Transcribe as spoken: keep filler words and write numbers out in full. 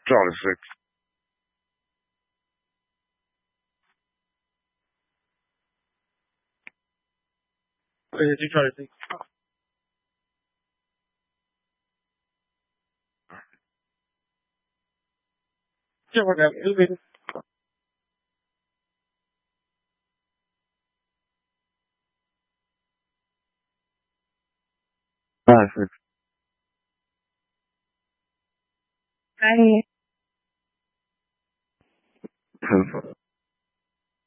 twenty-six. Go ahead, you twenty-six. Yeah, we're going to twenty-six. Hi. ten.